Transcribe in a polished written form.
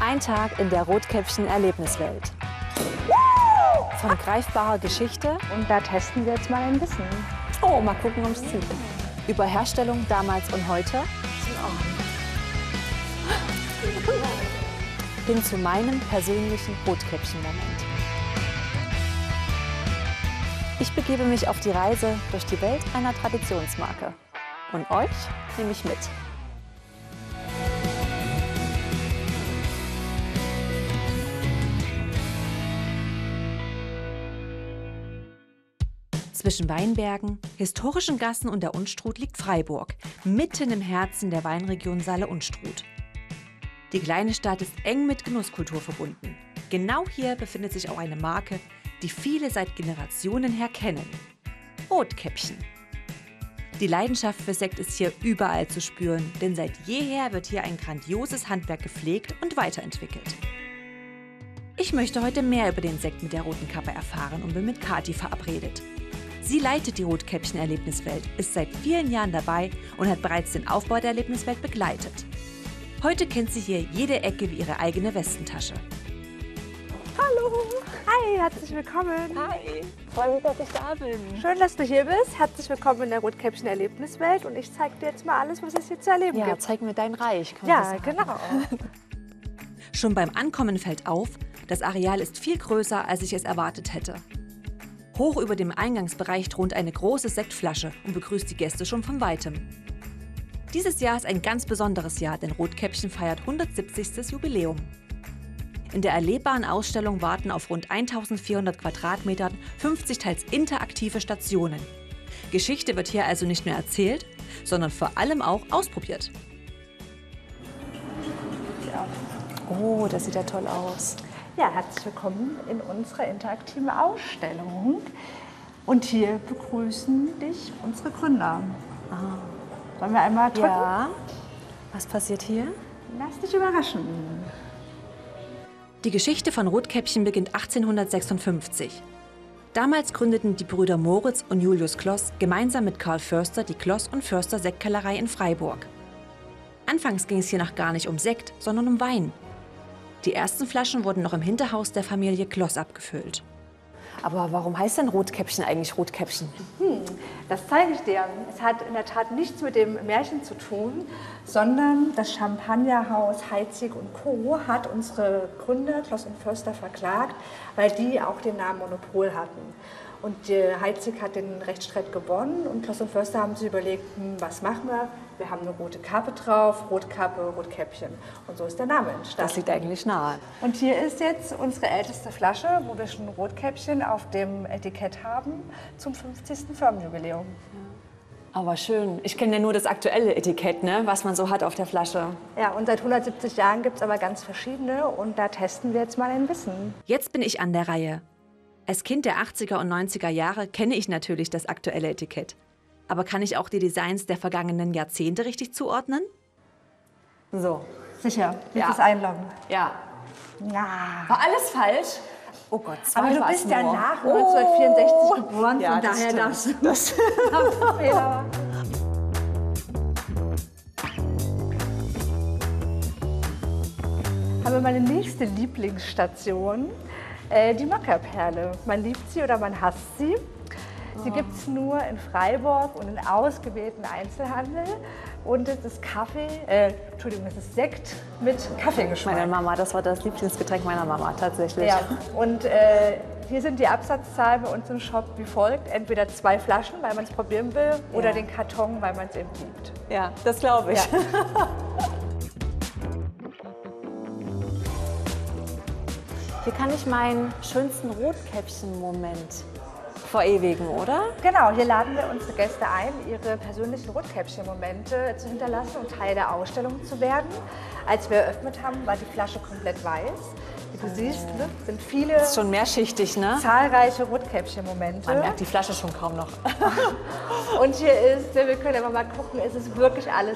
Ein Tag in der Rotkäppchen-Erlebniswelt. Von greifbarer Geschichte. Und da testen wir jetzt mal ein Wissen. Oh, mal gucken, ob es zieht. Über Herstellung damals und heute. Hin zu meinem persönlichen Rotkäppchen-Moment. Ich begebe mich auf die Reise durch die Welt einer Traditionsmarke. Und euch nehme ich mit. Zwischen Weinbergen, historischen Gassen und der Unstrut liegt Freiburg, mitten im Herzen der Weinregion Saale-Unstrut. Die kleine Stadt ist eng mit Genusskultur verbunden. Genau hier befindet sich auch eine Marke, die viele seit Generationen her kennen: Rotkäppchen. Die Leidenschaft für Sekt ist hier überall zu spüren, denn seit jeher wird hier ein grandioses Handwerk gepflegt und weiterentwickelt. Ich möchte heute mehr über den Sekt mit der roten Kappe erfahren und bin mit Kathi verabredet. Sie leitet die Rotkäppchen-Erlebniswelt, ist seit vielen Jahren dabei und hat bereits den Aufbau der Erlebniswelt begleitet. Heute kennt sie hier jede Ecke wie ihre eigene Westentasche. Hallo! Hi, herzlich willkommen! Hi, freue mich, dass ich da bin. Schön, dass du hier bist. Herzlich willkommen in der Rotkäppchen-Erlebniswelt. Und ich zeige dir jetzt mal alles, was es hier zu erleben gibt. Ja, zeig mir dein Reich. Kann man das sagen? Genau. Schon beim Ankommen fällt auf, das Areal ist viel größer, als ich es erwartet hätte. Hoch über dem Eingangsbereich thront eine große Sektflasche und begrüßt die Gäste schon von Weitem. Dieses Jahr ist ein ganz besonderes Jahr, denn Rotkäppchen feiert 170. Jubiläum. In der erlebbaren Ausstellung warten auf rund 1400 Quadratmetern 50 teils interaktive Stationen. Geschichte wird hier also nicht nur erzählt, sondern vor allem auch ausprobiert. Oh, das sieht ja toll aus. Ja, herzlich willkommen in unserer interaktiven Ausstellung. Und hier begrüßen dich unsere Gründer. Wollen wir einmal drücken? Ja. Was passiert hier? Lass dich überraschen. Die Geschichte von Rotkäppchen beginnt 1856. Damals gründeten die Brüder Moritz und Julius Kloss gemeinsam mit Karl Förster die Kloss und Förster Sektkellerei in Freiburg. Anfangs ging es hier noch gar nicht um Sekt, sondern um Wein. Die ersten Flaschen wurden noch im Hinterhaus der Familie Kloss abgefüllt. Aber warum heißt denn Rotkäppchen eigentlich Rotkäppchen? Das zeige ich dir. Es hat in der Tat nichts mit dem Märchen zu tun, sondern das Champagnerhaus Heidsieck und Co. hat unsere Gründer Kloss und Förster verklagt, weil die auch den Namen Monopol hatten. Und Heidsieck hat den Rechtsstreit gewonnen und Kloss und Förster haben sich überlegt, was machen wir? Wir haben eine rote Kappe drauf, Rotkappe, Rotkäppchen. Und so ist der Name entstanden. Das liegt eigentlich nahe. Und hier ist jetzt unsere älteste Flasche, wo wir schon Rotkäppchen auf dem Etikett haben, zum 50. Firmenjubiläum. Aber schön. Ich kenne ja nur das aktuelle Etikett, ne, was man so hat auf der Flasche. Ja, und seit 170 Jahren gibt es aber ganz verschiedene und da testen wir jetzt mal ein Wissen. Jetzt bin ich an der Reihe. Als Kind der 80er und 90er Jahre kenne ich natürlich das aktuelle Etikett. Aber kann ich auch die Designs der vergangenen Jahrzehnte richtig zuordnen? So. Sicher, willst Ja. du es einloggen? Ja. Ja. War alles falsch? Oh Gott, Aber du war's bist ja nur. nach 1964 geboren, Ja, von das daher stimmt. darfst du Das Fehler. Haben wir meine nächste Lieblingsstation, die Mockerperle. Man liebt sie oder man hasst sie. Sie gibt es nur in Freiburg und in ausgewählten Einzelhandel. Und es ist es ist Sekt mit Kaffeegeschmack. Meine Mama, das war das Lieblingsgetränk meiner Mama, tatsächlich. Ja, und hier sind die Absatzzahlen bei uns im Shop wie folgt. Entweder 2 Flaschen, weil man es probieren will, oder den Karton, weil man es eben liebt. Ja, das glaube ich. Ja. Hier kann ich meinen schönsten Rotkäppchen-Moment verewigen, oder? Genau, hier laden wir unsere Gäste ein, ihre persönlichen Rotkäppchen-Momente zu hinterlassen und Teil der Ausstellung zu werden. Als wir eröffnet haben, war die Flasche komplett weiß. Wie du siehst, ne, sind viele Das ist schon mehrschichtig, ne? zahlreiche Rotkäppchen-Momente. Man merkt die Flasche schon kaum noch. Und hier ist, wir können aber mal gucken, ist es wirklich alles